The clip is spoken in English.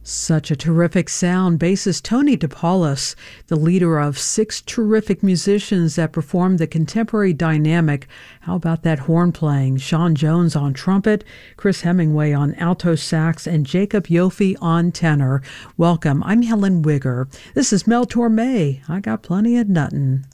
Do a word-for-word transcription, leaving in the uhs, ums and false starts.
Such a terrific sound. Bassist Tony DePaulus, the leader of six terrific musicians that perform the contemporary dynamic. How about that horn playing? Sean Jones on trumpet, Chris Hemingway on alto sax, and Jacob Yofi on tenor. Welcome. I'm Helen Wigger. This is Mel Torme. I got plenty of nuttin'.